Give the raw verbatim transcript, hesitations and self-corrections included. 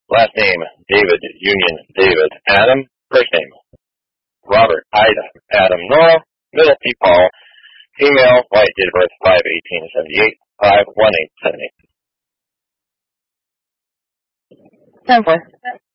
Last name, David, Union, David, Adam. First name, Robert, Ida, Adam, Nora. Middle, P. Paul. Female, white, date of birth, five eighteen seventy-eight, five one eight seven eight. Ten four.